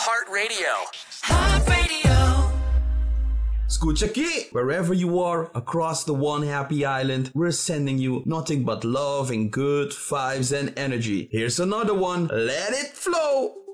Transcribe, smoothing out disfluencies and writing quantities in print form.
Heart Radio. Heart Radio. Escucha aquí! Wherever you are across the one happy island, we're sending you nothing but love and good vibes and energy. Here's another one. Let it flow!